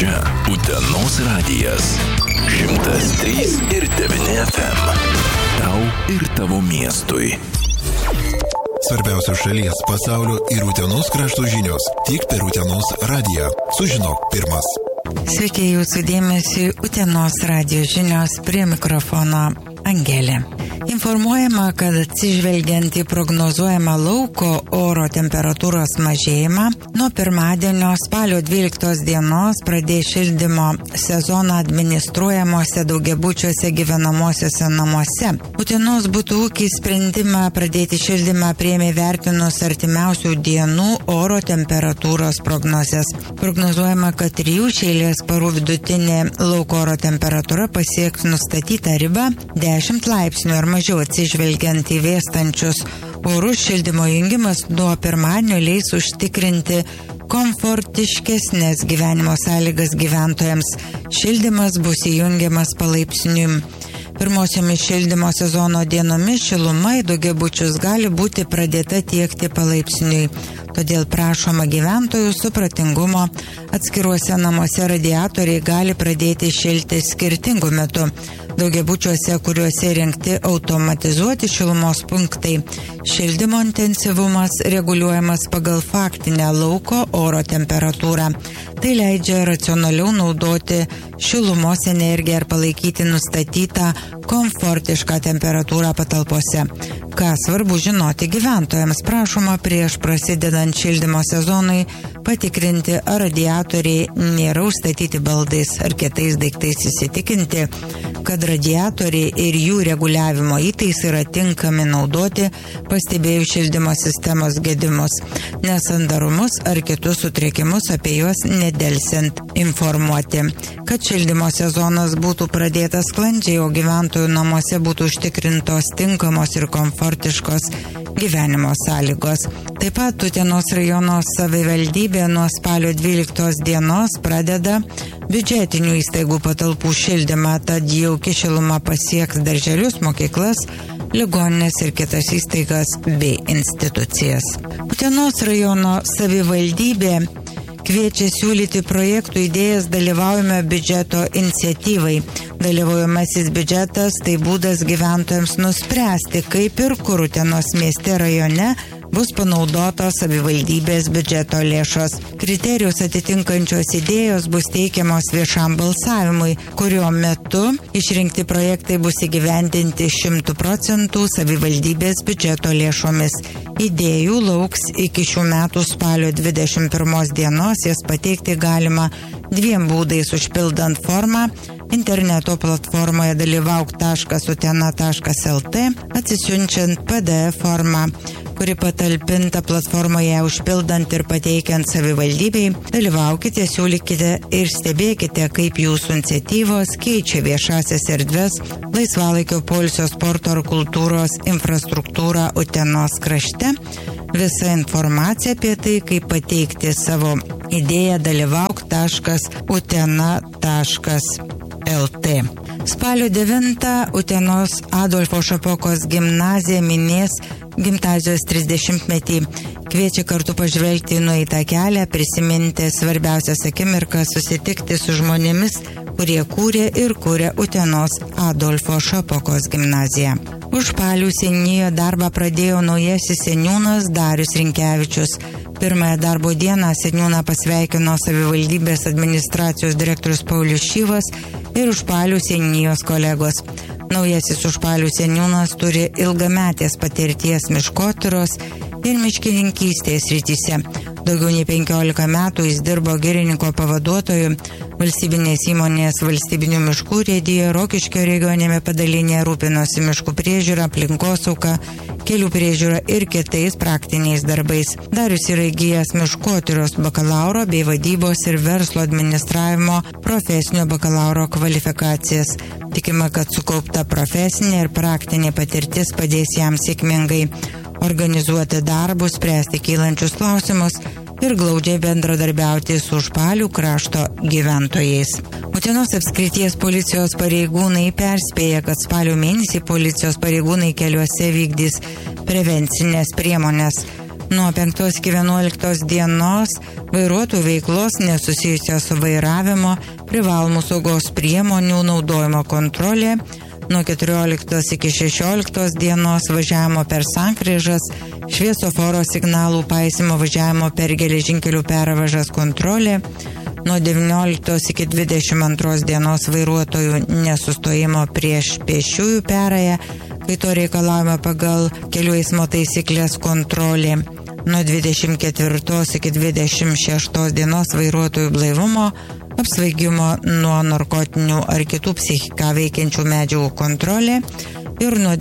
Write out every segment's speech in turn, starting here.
Čia Utenos radijas 103,9 FM. Tau ir tavo miestui. Svarbiausios šalies, pasaulio ir Utenos krašto žinios tik per Utenos radiją. Sužinok pirmas. Sveiki, jūsų dėmesiui Utenos radijo žinios, prie mikrofono Angelė. Informuojama, kad atsižvelgiant į prognozuojamą lauko oro temperatūros mažėjimą, nuo pirmadienio spalio 12 dienos pradės šildymo sezoną administruojamuose daugiabučiuose gyvenamosiuose namuose. Utenos butų ūkis sprendimą pradėti šildymą priėmė vertinus artimiausių dienų oro temperatūros prognozes. Prognozuojama, kad 3 eilės parų vidutinė lauko oro temperatūra pasieks nustatytą ribą 10 laipsnių ar mažiau, atsižvelgiant į vėstančius orus. Šildymo jungimas nuo pirmadienio leis užtikrinti komfortiškesnės gyvenimo sąlygas gyventojams. Šildymas bus įjungiamas palaipsniui. Pirmosiomis šildymo sezono dienomis šiluma į daugiabučius gali būti pradėta tiekti palaipsniui. Todėl prašoma gyventojų supratingumo. Atskiruose namuose radiatoriai gali pradėti šilti skirtingų metų. Daugiabučiuose, kuriuose įrengti automatizuoti šilumos punktai, šildymo intensyvumas reguliuojamas pagal faktinę lauko oro temperatūrą. Tai leidžia racionaliau naudoti šilumos energiją ir palaikyti nustatytą komfortišką temperatūrą patalpose. Ką svarbu žinoti gyventojams, prašoma prieš prasidedant šildymo sezonui patikrinti, ar radiatoriai nėra užstatyti baldais ar kitais daiktais, įsitikinti, kad radiatoriai ir jų reguliavimo įtaisai yra tinkami naudoti, pastebėjus šildymo sistemos gedimus, nesandarumus ar kitus sutrikimus, apie juos nedelsiant informuoti. Kad šildymo sezonas būtų pradėtas sklandžiai, o gyventojų namuose būtų užtikrintos tinkamos ir komfortiškos gyvenimo sąlygos. Taip pat Utenos rajono savivaldybė nuo spalio 12 dienos pradeda biudžetinių įstaigų patalpų šildymą, tad jauki šiluma pasieks darželius, mokyklas, ligoninės ir kitas įstaigas bei institucijas. Utenos rajono savivaldybė kviečia siūlyti projektų idėjas dalyvaujame biudžeto iniciatyvai. Dalyvaujamasis biudžetas tai būdas gyventojams nuspręsti, kaip ir kur Utenos mieste rajone bus panaudotos savivaldybės biudžeto lėšos. Kriterijus atitinkančios idėjos bus teikiamos viešam balsavimui, kurio metu išrinkti projektai bus įgyvendinti 100% savivaldybės biudžeto lėšomis. Idėjų lauks iki šių metų spalio 21 dienos, jas pateikti galima 2 būdais: užpildant formą interneto platformoje dalyvauk.utena.lt, atsisiunčiant PDF formą, kuri patalpinta platformoje, užpildant ir pateikiant savivaldybei. Dalyvaukite, siūlykite ir stebėkite, kaip jūsų iniciatyvos keičia viešasias erdves, laisvalaikio poilsio, sporto ar kultūros infrastruktūrą Utenos krašte. Visa informacija apie tai, kaip pateikti savo idėją, dalyvauk.utena.lt. Spalio 9 Utenos Adolfo Šapokos gimnazija minės gimnazijos 30-metį. Kviečia kartu pažvelgti į nueitą kelią, prisiminti svarbiausias akimirkas, susitikti su žmonėmis, kurie kūrė ir kūrė Utenos Adolfo Šapokos gimnaziją. Užpalių seniūnijoje darbą pradėjo naujasis seniūnas Darius Rinkevičius. Pirmąją darbo dieną seniūną pasveikino savivaldybės administracijos direktorius Paulius Šyvas ir Užpalių seniūnijos kolegos. Naujasis Užpalių seniūnas turi ilgametės patirties miškotyros ir miškininkystės srityse. Daugiau nei 15 metų jis dirbo girininko pavaduotoju valstybinės įmonės Valstybinių miškų urėdijoje, Rokiškio regioninėme padalinėje, rūpinosi miškų priežiūra, aplinkosauga, kelių priežiūra ir kitais praktiniais darbais. Darius yra įgijęs miškotyros bakalauro bei vadybos ir verslo administravimo profesinio bakalauro kvalifikacijas. Tikima, kad sukaupta profesinė ir praktinė patirtis padės jam sėkmingai organizuoti darbus, spręsti kylančius klausimus ir glaudžiai bendradarbiauti su Užpalių krašto gyventojais. Utenos apskrities policijos pareigūnai perspėja, kad spalio mėnesį policijos pareigūnai keliuose vykdys prevencinės priemonės. Nuo 5 iki 11 dienos vairuotojų veiklos nesusijusios su vairavimo, privalomų saugos priemonių naudojimo kontrolė. Nuo 14 iki 16 dienos važiavimo per sankryžas, šviesoforo signalų paisymo važiavimo per geležinkelių pervažas kontrolė. Nuo 19 iki 22 dienos vairuotojų nesustojimo prieš pėsčiųjų perėją, kai to reikalavome pagal kelių eismo taisyklės kontrolė. Nuo 24 iki 26 dienos vairuotojų blaivumo, apsvaigimo nuo narkotinių ar kitų psichiką veikiančių medžiagų kontrolė ir nuo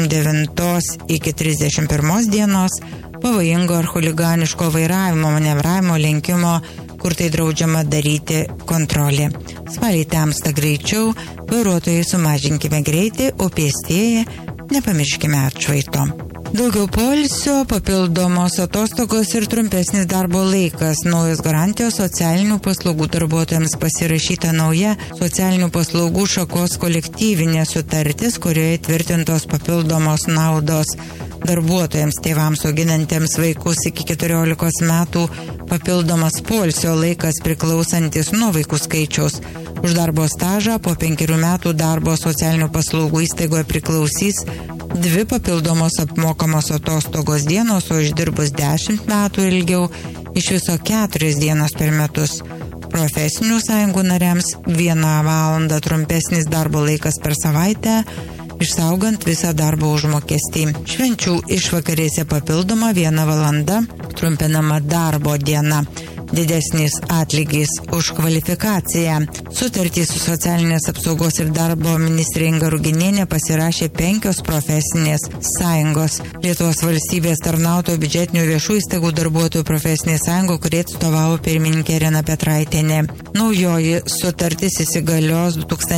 29 iki 31 dienos pavojingo ar chuliganiško vairavimo, manevravimo, lenkimo, kur tai draudžiama daryti kontrolė. Spaliai temsta greičiau, vairuotojai sumažinkime greitį, o pėstieji nepamirškime atšvaito. Daugiau poilsio, papildomos atostogos ir trumpesnis darbo laikas. Naujos garantijos socialinių paslaugų darbuotojams pasirašyta nauja socialinių paslaugų šakos kolektyvinė sutartis, kurioje tvirtintos papildomos naudos darbuotojams, tėvams auginantiems vaikus iki 14 metų, papildomas poilsio laikas priklausantis nuo vaikų skaičiaus. Už darbo stažą po 5 metų darbo socialinių paslaugų įstaigoje priklausys 2 papildomos apmokamos atostogos dienos, o išdirbus 10 metų ilgiau iš viso 4 dienos per metus. Profesinių sąjungų nariams 1 valandą trumpesnis darbo laikas per savaitę, išsaugant visą darbo užmokestį. Švenčių išvakarėse papildoma 1 valanda, trumpinama darbo diena. Didesnis atlygis už kvalifikaciją. Sutartį su socialinės apsaugos ir darbo ministrė Inga Ruginienė pasirašė 5 profesinės sąjungos. Lietuvos valstybės tarnautojų biudžetinių viešų įstaigų darbuotojų profesinė sąjunga, kurie atstovavo pirmininkė Irena Petraitienė. Naujoji sutartis įsigalios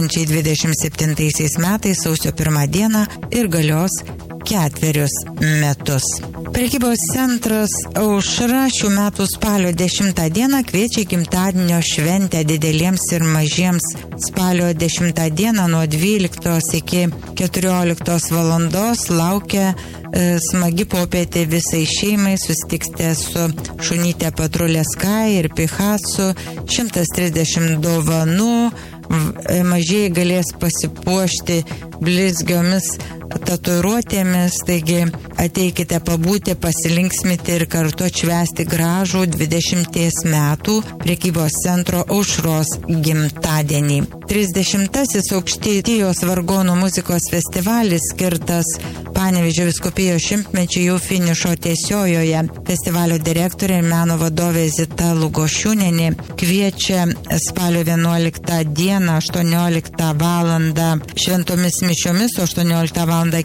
2027 metais sausio 1 dieną ir galios 4 metus. Prekybos centras Aušra šių metų spalio 10 dieną kviečia gimtadienio šventę dideliems ir mažiems. Spalio 10 dieną nuo 12 iki 14 valandos laukia smagi popietė visai šeimai. Susitiksite su šunytė Patrulė Sky ir Picasso, 130 dovanų. Mažieji galės pasipuošti blizgiomis tatuiruotėmis, taigi ateikite pabūti, pasilinksmyti ir kartu atšvęsti gražų 20 metų prekybos centro Aušros gimtadienį. 30-asis Aukštaitijos vargonų muzikos festivalis skirtas Panevėžio vyskupijos 100-mečiui jau finišo tiesiojoje. Festivalio direktorė ir meno vadovė Zita Lugošiūnienė kviečia spalio 11 dieną 18 valandą šventomis mišiomis, 18 valandą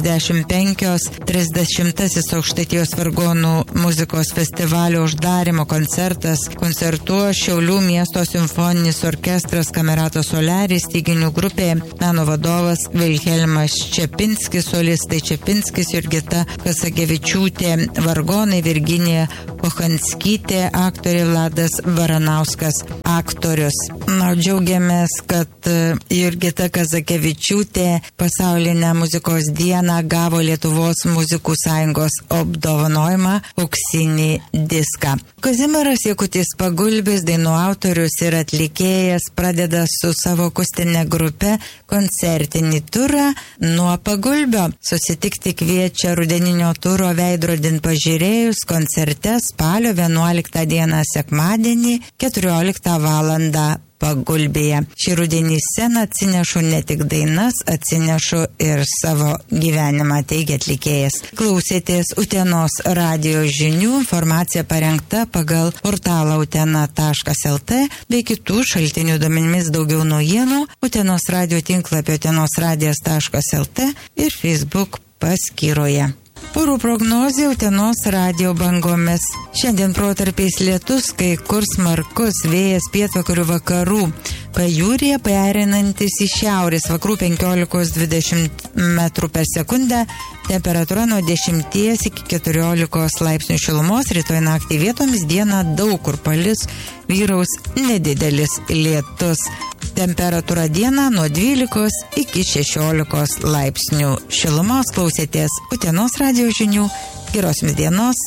45, 30-asis Aukštaitijos vargonų muzikos festivalio uždarymo koncertas. Koncertuos Šiaulių miesto simfoninis orkestras Kamerato Solaris, styginių grupė, meno vadovas Vilhelmas Čepinskis, solistai Čepinskis, Jurgita Kasagevičiūtė, vargonai, Virginija Kochanskytė, aktorė, Vladas Baranauskas, aktorius. Džiaugiamės, kad Jurgita Kasagevičiūtė pasaulinę muzikos dieną gavo Lietuvos muzikų sąjungos apdovanojimą auksinį diską. Kazimieras Jakutis Pagulbis, dainų autorius ir atlikėjas, pradeda su savo akustinė grupe koncertinį turą nuo Pagulbio. Susitikti kviečia rudeninio turo Veidrodin pažiūrėjus koncerte spalio 11 dieną sekmadienį 14 valandą Pagulbėje. Šį rudenį sceną atsinešu ne tik dainas, atsinešu ir savo gyvenimą, teigia atlikėjas. Klausėtės Utenos radijo žinių, informacija parengta pagal portalą utena.lt bei kitų šaltinių duomenimis. Daugiau naujienų Utenos radijo tinklapio utenosradijas.lt ir Facebook paskyroje. Orų prognozė Utenos radijo bangomis. Šiandien protarpiais lietus, kai kur smarkus vėjas pietvakarių vakarų. Pajūryje pereinantis į šiaurės vakarų 15-20 metrų per sekundę. Temperatūra nuo 10 iki 14 laipsnių šilumos. Rytoj naktį vietomis dieną daug kur palis, vyraus nedidelis lietus. Temperatūra dieną nuo 12 iki 16 laipsnių šilumos. Klausėtės Utenos radijo žinių. Geros jums dienos.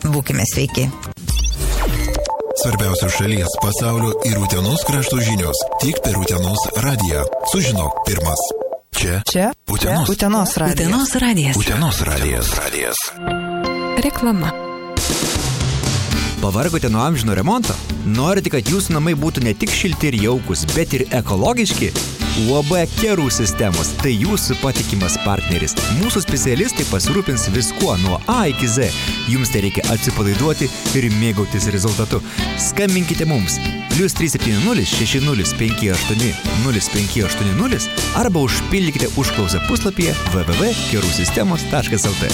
Būkime sveiki. Svarbiausios šalies, pasaulio ir Utenos krašto žinios tik per Utenos radiją. Sužinok pirmas. Čia Utenos radijas. Utenos radijas. Reklama. Pavargote nuo amžino remonto? Norite, kad jūsų namai būtų ne tik šilti ir jaukus, bet ir ekologiški? UAB Kerų sistemos – tai jūsų patikimas partneris. Mūsų specialistai pasirūpins viskuo nuo A iki Z. Jums tai reikia atsipalaiduoti ir mėgautis rezultatu. Skambinkite mums +370 60 58 0580 arba užpildykite užklausą puslapyje www.kerusistemos.lt.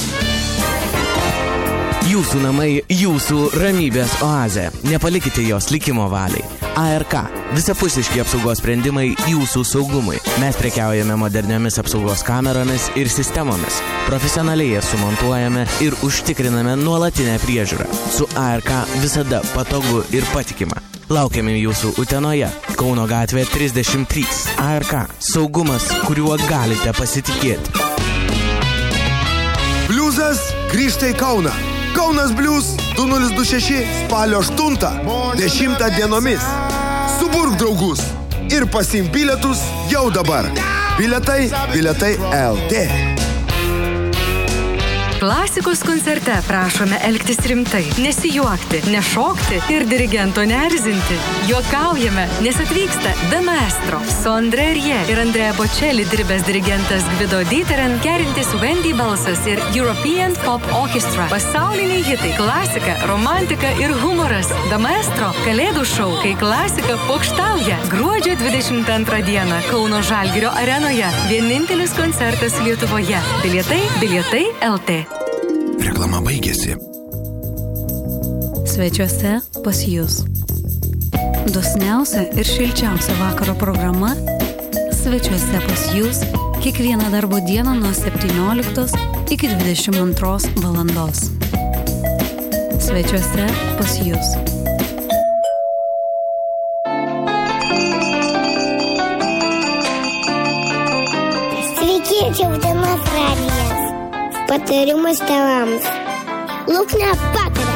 Jūsų namai, jūsų ramybės oazė. Nepalikite jos likimo valiai. ARK. Visapusiški apsaugos sprendimai jūsų saugumui. Mes prekiaujame moderniomis apsaugos kameromis ir sistemomis. Profesionaliai jas sumontuojame ir užtikriname nuolatinę priežiūrą. Su ARK visada patogu ir patikima. Laukiame jūsų Utenoje, Kauno gatvė 33. ARK. Saugumas, kuriuo galite pasitikėti. Bliuzas grįžta į Kauną. Kaunas Bliuz 2026 spalio 8-10 dienomis. Suburk draugus ir pasiimk bilietus jau dabar. Bilietai LT. Klasikos koncerte prašome elgtis rimtai, nesijuokti, nešokti ir dirigento neerzinti. Juokaujame, nes atvyksta The Maestro, Sondre Rie ir Andrea Bocelli dirbęs dirigentas Gvido Diteren, kerintis Wendy balsas ir European Pop Orchestra. Pasauliniai hitai, klasika, romantika ir humoras. The Maestro – kalėdų šou, kai klasika pokštauja. Gruodžio 22 dieną Kauno Žalgirio arenoje. Vienintelis koncertas Lietuvoje. Bilietai LT. Reklama baigėsi. Svečiuose pas jūs. Dosniausia ir šilčiausia vakaro programa Svečiuose pas jūs kiekvieną darbo dieną nuo 17 iki 22 valandos. Svečiuose pas jūs. Sveiki, čia Utenos radijas. Patarimas tėvams. Luknė pataria.